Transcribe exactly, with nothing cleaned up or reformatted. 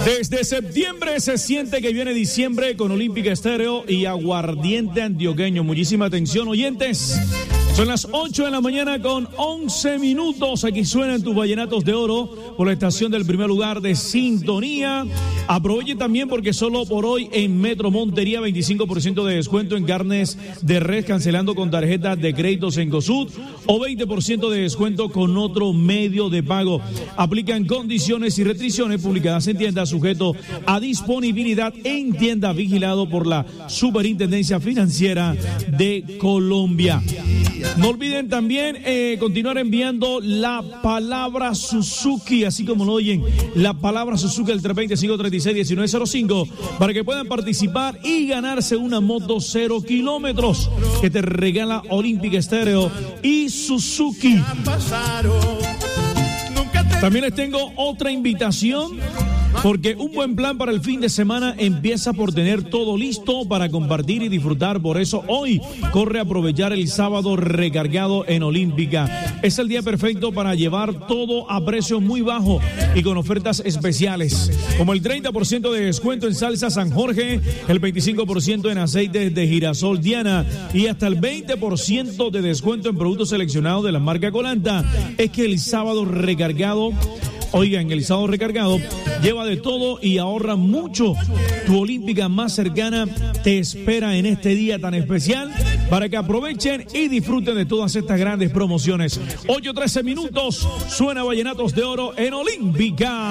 Desde septiembre se siente que viene diciembre con Olímpica Estéreo y Aguardiente Antioqueño. Muchísima atención, oyentes. Son las ocho de la mañana con once minutos. Aquí suenan tus vallenatos de oro por la estación del primer lugar de sintonía. Aprovechen también porque solo por hoy en Metro Montería veinticinco por ciento de descuento en carnes de res cancelando con tarjetas de créditos en Gosud o veinte por ciento de descuento con otro medio de pago. Aplican condiciones y restricciones publicadas en tienda sujeto a disponibilidad en tienda vigilado por la Superintendencia Financiera de Colombia. No olviden también eh, continuar enviando la palabra Suzuki, así como lo oyen, la palabra Suzuki al tres dos cero, cinco tres seis, uno nueve cero cinco para que puedan participar y ganarse una moto cero kilómetros que te regala Olímpica Estéreo y Suzuki. También les tengo otra invitación, porque un buen plan para el fin de semana empieza por tener todo listo para compartir y disfrutar. Por eso hoy corre a aprovechar el sábado recargado en Olímpica. Es el día perfecto para llevar todo a precio muy bajo y con ofertas especiales, como el treinta por ciento de descuento en salsa San Jorge, el veinticinco por ciento en aceites de girasol Diana y hasta el veinte por ciento de descuento en productos seleccionados de la marca Colanta. Es que el sábado recargado, oigan, el sábado recargado lleva de todo y ahorra mucho. Tu Olímpica más cercana te espera en este día tan especial para que aprovechen y disfruten de todas estas grandes promociones. ocho trece minutos, suena Vallenatos de Oro en Olímpica.